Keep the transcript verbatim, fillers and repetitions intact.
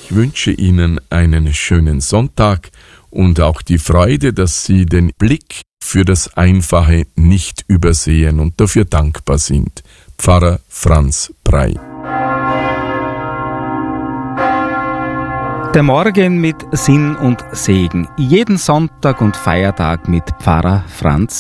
Ich wünsche Ihnen einen schönen Sonntag und auch die Freude, dass Sie den Blick für das Einfache nicht übersehen und dafür dankbar sind. Pfarrer Franz Brey. Der Morgen mit Sinn und Segen. Jeden Sonntag und Feiertag mit Pfarrer Franz